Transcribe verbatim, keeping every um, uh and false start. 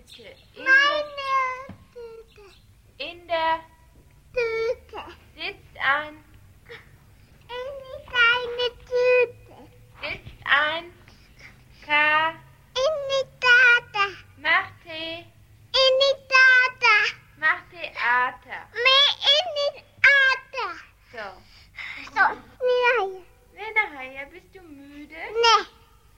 Tüte. In Meine Tüte. Der, in der Tüte. sitzt ein, In die kleine Tüte. sitzt ein K. In die Tata. Macht Tee, In die Tata. macht Theater.